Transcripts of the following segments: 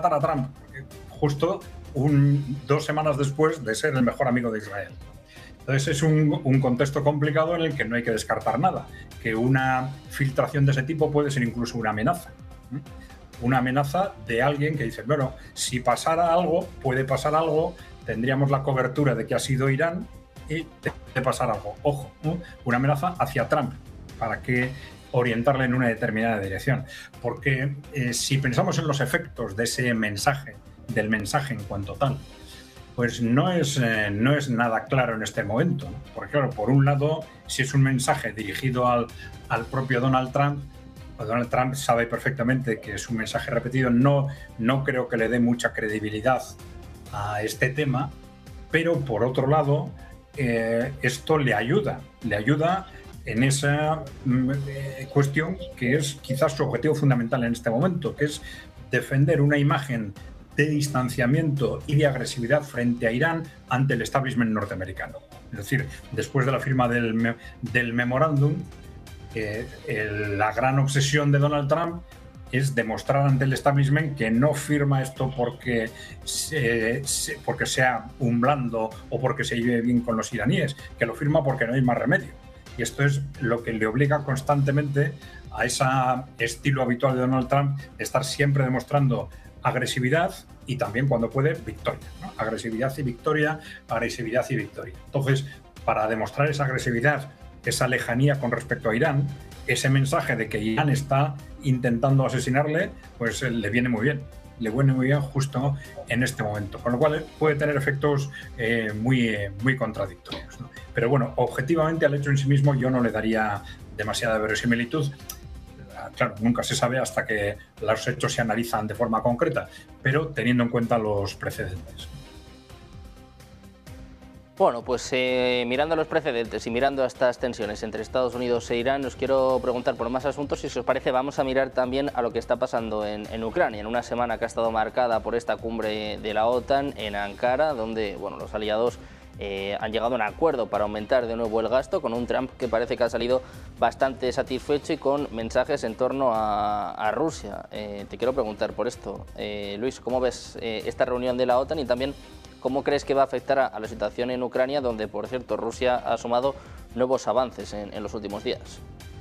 matar a Trump, justo 2 semanas después de ser el mejor amigo de Israel. Entonces es un contexto complicado en el que no hay que descartar nada, que una filtración de ese tipo puede ser incluso una amenaza. Una amenaza de alguien que dice, bueno, si pasara algo, puede pasar algo, tendríamos la cobertura de que ha sido Irán y puede pasar algo. Ojo, ¿no? Una amenaza hacia Trump, para que orientarle en una determinada dirección. Porque si pensamos en los efectos de ese mensaje, del mensaje en cuanto tal, pues no es nada claro en este momento, ¿no? Porque claro, por un lado, si es un mensaje dirigido al propio Donald Trump, pues Donald Trump sabe perfectamente que es un mensaje repetido, no creo que le dé mucha credibilidad a este tema, pero por otro lado, esto le ayuda en esa cuestión que es quizás su objetivo fundamental en este momento, que es defender una imagen de distanciamiento y de agresividad frente a Irán ante el establishment norteamericano. Es decir, después de la firma del memorándum, la gran obsesión de Donald Trump es demostrar ante el establishment que no firma esto porque sea un blando o porque se lleve bien con los iraníes, que lo firma porque no hay más remedio. Y esto es lo que le obliga constantemente a ese estilo habitual de Donald Trump de estar siempre demostrando agresividad y también, cuando puede, victoria, ¿no? Agresividad y victoria, agresividad y victoria. Entonces, para demostrar esa agresividad, esa lejanía con respecto a Irán, ese mensaje de que Irán está intentando asesinarle, pues le viene muy bien. Le viene muy bien justo en este momento. Con lo cual puede tener efectos muy contradictorios, ¿no? Pero bueno, objetivamente al hecho en sí mismo yo no le daría demasiada verosimilitud. Claro, nunca se sabe hasta que los hechos se analizan de forma concreta, pero teniendo en cuenta los precedentes. Bueno, pues mirando los precedentes y mirando a estas tensiones entre Estados Unidos e Irán, os quiero preguntar por más asuntos y, si os parece, vamos a mirar también a lo que está pasando en Ucrania, en una semana que ha estado marcada por esta cumbre de la OTAN en Ankara, donde bueno, los aliados han llegado a un acuerdo para aumentar de nuevo el gasto, con un Trump que parece que ha salido bastante satisfecho y con mensajes en torno a Rusia. Te quiero preguntar por esto, Luis, ¿cómo ves esta reunión de la OTAN y también cómo crees que va a afectar a la situación en Ucrania, donde, por cierto, Rusia ha sumado nuevos avances en los últimos días?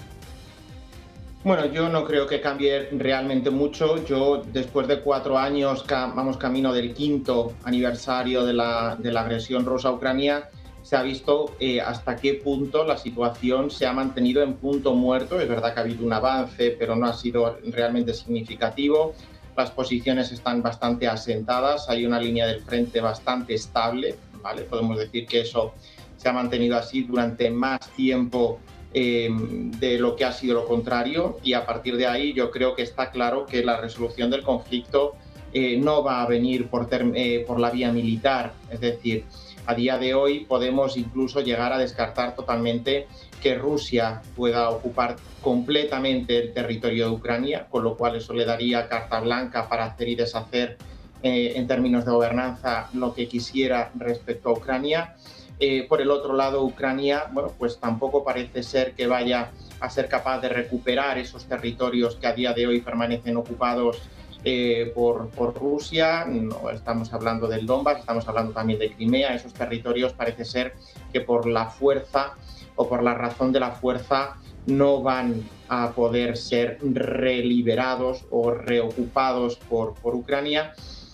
Bueno, yo no creo que cambie realmente mucho. Yo, después de 4 años, vamos camino del 5º aniversario de la agresión rusa a Ucrania, se ha visto hasta qué punto la situación se ha mantenido en punto muerto. Es verdad que ha habido un avance, pero no ha sido realmente significativo. Las posiciones están bastante asentadas, hay una línea del frente bastante estable, ¿vale? Podemos decir que eso se ha mantenido así durante más tiempo de lo que ha sido lo contrario, y a partir de ahí yo creo que está claro que la resolución del conflicto no va a venir por la vía militar. Es decir, a día de hoy podemos incluso llegar a descartar totalmente que Rusia pueda ocupar completamente el territorio de Ucrania, con lo cual eso le daría carta blanca para hacer y deshacer en términos de gobernanza lo que quisiera respecto a Ucrania. Por el otro lado, Ucrania, bueno, pues tampoco parece ser que vaya a ser capaz de recuperar esos territorios que a día de hoy permanecen ocupados por Rusia. No estamos hablando del Donbass, estamos hablando también de Crimea. Esos territorios parece ser que por la fuerza o por la razón de la fuerza no van a poder ser reliberados o reocupados por Ucrania.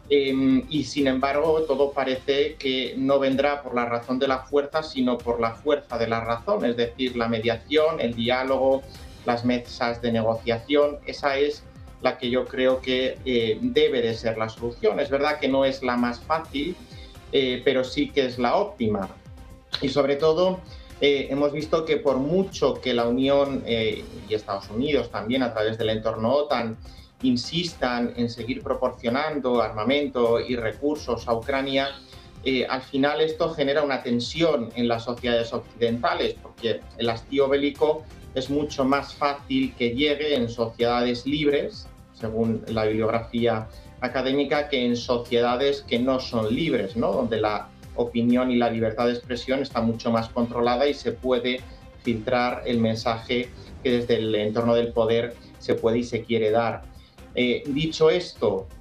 Y sin embargo, todo parece que no vendrá por la razón de la fuerza, sino por la fuerza de la razón, es decir, la mediación, el diálogo, las mesas de negociación. Esa es la que yo creo que debe de ser la solución. Es verdad que no es la más fácil, pero sí que es la óptima. Y sobre todo, hemos visto que por mucho que la Unión y Estados Unidos también, a través del entorno OTAN, insistan en seguir proporcionando armamento y recursos a Ucrania, al final esto genera una tensión en las sociedades occidentales, porque el hastío bélico es mucho más fácil que llegue en sociedades libres, según la bibliografía académica, que en sociedades que no son libres, ¿no? Donde la opinión y la libertad de expresión está mucho más controlada y se puede filtrar el mensaje que desde el entorno del poder se puede y se quiere dar. Dicho esto,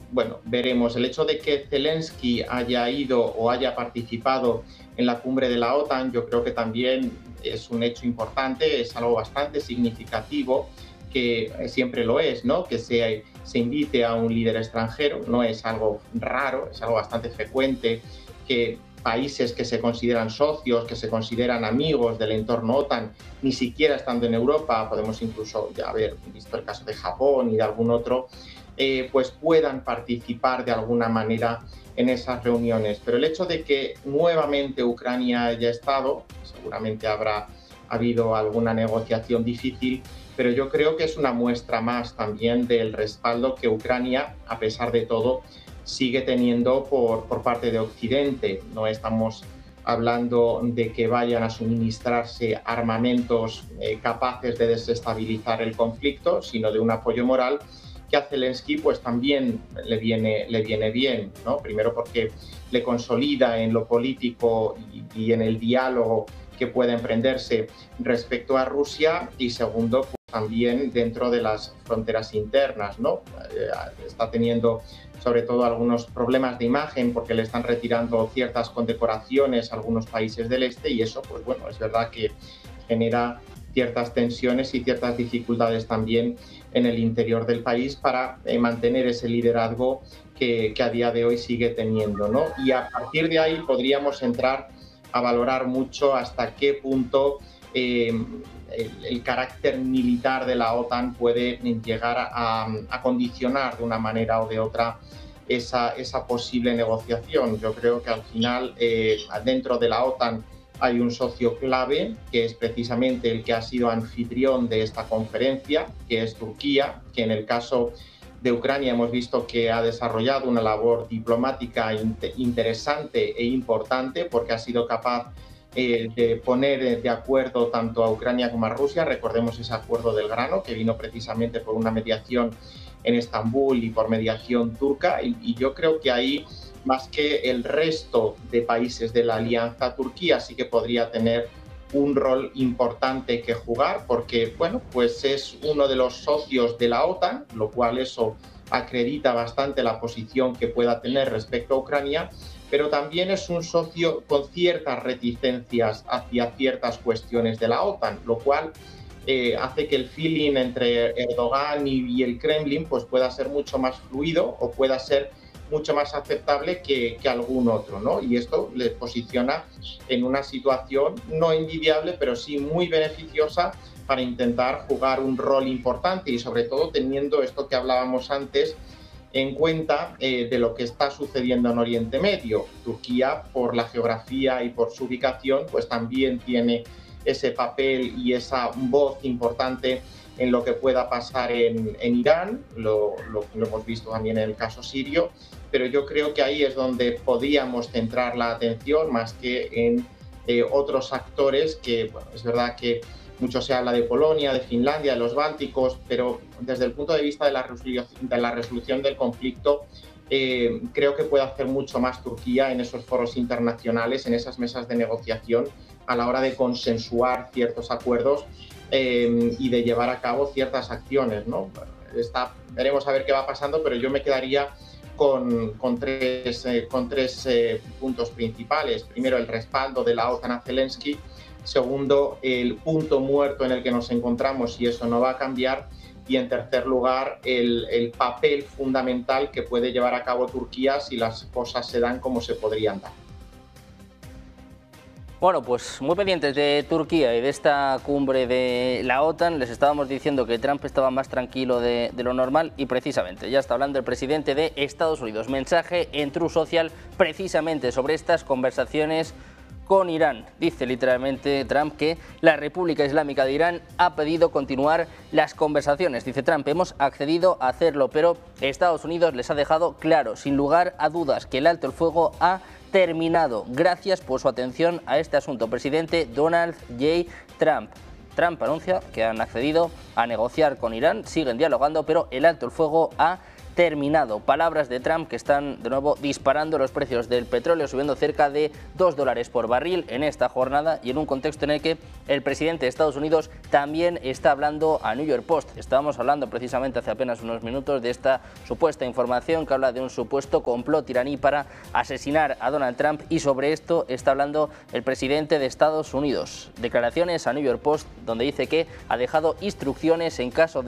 bueno, veremos. El hecho de que Zelensky haya ido o haya participado en la cumbre de la OTAN, yo creo que también es un hecho importante, es algo bastante significativo, que siempre lo es, ¿no? Que se invite a un líder extranjero, no es algo raro, es algo bastante frecuente que países que se consideran socios, que se consideran amigos del entorno OTAN, ni siquiera estando en Europa, podemos incluso ya haber visto el caso de Japón y de algún otro, pues puedan participar de alguna manera en esas reuniones. Pero el hecho de que nuevamente Ucrania haya estado, seguramente habrá habido alguna negociación difícil, pero yo creo que es una muestra más también del respaldo que Ucrania, a pesar de todo, sigue teniendo por parte de Occidente. No estamos hablando de que vayan a suministrarse armamentos capaces de desestabilizar el conflicto, sino de un apoyo moral que a Zelensky pues también le viene bien, ¿no? Primero porque le consolida en lo político y en el diálogo que puede emprenderse respecto a Rusia, y segundo, pues también dentro de las fronteras internas, ¿no? Está teniendo sobre todo algunos problemas de imagen porque le están retirando ciertas condecoraciones a algunos países del este, y eso, pues bueno, es verdad que genera ciertas tensiones y ciertas dificultades también en el interior del país para mantener ese liderazgo que a día de hoy sigue teniendo, ¿no? Y a partir de ahí podríamos entrar a valorar mucho hasta qué punto el carácter militar de la OTAN puede llegar a condicionar de una manera o de otra esa posible negociación. Yo creo que al final dentro de la OTAN hay un socio clave, que es precisamente el que ha sido anfitrión de esta conferencia, que es Turquía, que en el caso de Ucrania hemos visto que ha desarrollado una labor diplomática interesante e importante, porque ha sido capaz de poner de acuerdo tanto a Ucrania como a Rusia. Recordemos ese acuerdo del grano, que vino precisamente por una mediación en Estambul y por mediación turca, y yo creo que ahí, más que el resto de países de la alianza, Turquía sí que podría tener un rol importante que jugar, porque bueno, pues es uno de los socios de la OTAN, lo cual eso acredita bastante la posición que pueda tener respecto a Ucrania, pero también es un socio con ciertas reticencias hacia ciertas cuestiones de la OTAN, lo cual hace que el feeling entre Erdogan y el Kremlin pues pueda ser mucho más fluido o pueda ser mucho más aceptable que algún otro, ¿no? Y esto le posiciona en una situación no envidiable, pero sí muy beneficiosa para intentar jugar un rol importante, y sobre todo teniendo esto que hablábamos antes en cuenta de lo que está sucediendo en Oriente Medio. Turquía, por la geografía y por su ubicación, pues también tiene ese papel y esa voz importante en lo que pueda pasar en Irán, lo hemos visto también en el caso sirio, pero yo creo que ahí es donde podríamos centrar la atención más que en otros actores que, bueno, es verdad que mucho se habla de Polonia, de Finlandia, de los Bálticos, pero desde el punto de vista de la resolución del conflicto, creo que puede hacer mucho más Turquía en esos foros internacionales, en esas mesas de negociación, a la hora de consensuar ciertos acuerdos y de llevar a cabo ciertas acciones, ¿no? Veremos a ver qué va pasando, pero yo me quedaría con tres puntos principales. Primero, el respaldo de la OTAN a Zelensky. Segundo, el punto muerto en el que nos encontramos, y eso no va a cambiar. Y en tercer lugar, el papel fundamental que puede llevar a cabo Turquía si las cosas se dan como se podrían dar. Bueno, pues muy pendientes de Turquía y de esta cumbre de la OTAN. Les estábamos diciendo que Trump estaba más tranquilo de lo normal, y precisamente ya está hablando el presidente de Estados Unidos. Mensaje en Truth Social precisamente sobre estas conversaciones con Irán. Dice literalmente Trump que la República Islámica de Irán ha pedido continuar las conversaciones. Dice Trump: hemos accedido a hacerlo, pero Estados Unidos les ha dejado claro, sin lugar a dudas, que el alto el fuego ha terminado. Gracias por su atención a este asunto. Presidente Donald J. Trump. Trump anuncia que han accedido a negociar con Irán, siguen dialogando, pero el alto el fuego ha terminado. Palabras de Trump que están de nuevo disparando los precios del petróleo, subiendo cerca de $2 por barril en esta jornada y en un contexto en el que el presidente de Estados Unidos también está hablando a New York Post. Estábamos hablando precisamente hace apenas unos minutos de esta supuesta información que habla de un supuesto complot iraní para asesinar a Donald Trump, y sobre esto está hablando el presidente de Estados Unidos. Declaraciones a New York Post donde dice que ha dejado instrucciones en caso de